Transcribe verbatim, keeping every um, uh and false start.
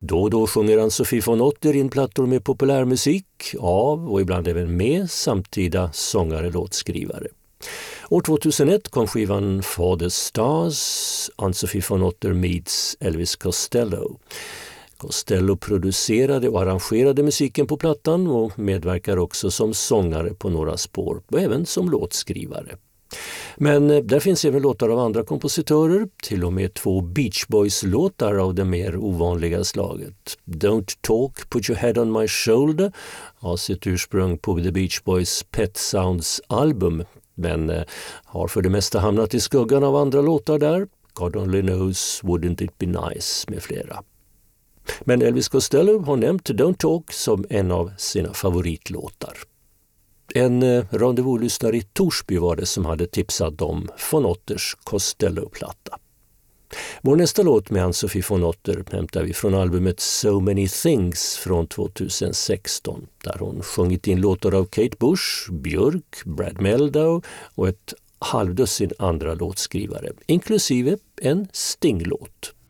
Då och då sjunger Ann-Sofie von Otter in plattor med populärmusik av och ibland även med samtida sångare-låtskrivare. År tjugohundraett kom skivan Father Stars, Ann-Sofie von Otter meets Elvis Costello. Costello producerade och arrangerade musiken på plattan och medverkar också som sångare på några spår och även som låtskrivare. Men där finns även låtar av andra kompositörer, till och med två Beach Boys-låtar av det mer ovanliga slaget. Don't Talk, Put Your Head On My Shoulder har sitt ursprung på The Beach Boys Pet Sounds-album, men eh, har för det mesta hamnat i skuggan av andra låtar där. God Only Knows, Wouldn't It Be Nice med flera. Men Elvis Costello har nämnt Don't Talk som en av sina favoritlåtar. En eh, rendezvous-lyssnare i Torsby var det som hade tipsat om von Otters Costello-platta. Vår nästa låt med Ann-Sofie von Otter hämtar vi från albumet So Many Things från tjugohundrasexton, där hon sjungit in låtar av Kate Bush, Björk, Brad Mehldau och ett halvdussin andra låtskrivare, inklusive en Sting-låt.